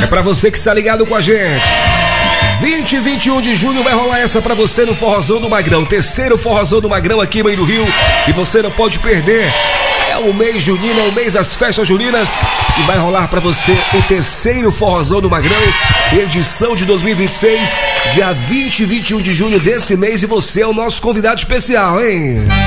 Pra você que está ligado com a gente, 20 e 21 de junho vai rolar essa pra você no Forrozão do Magrão. Terceiro Forrozão do Magrão aqui em Mãe do Rio. E você não pode perder. É o mês junino, é o mês das festas juninas. E vai rolar pra você o terceiro Forrozão do Magrão, edição de 2026, dia 20 e 21 de junho desse mês. E você é o nosso convidado especial, hein?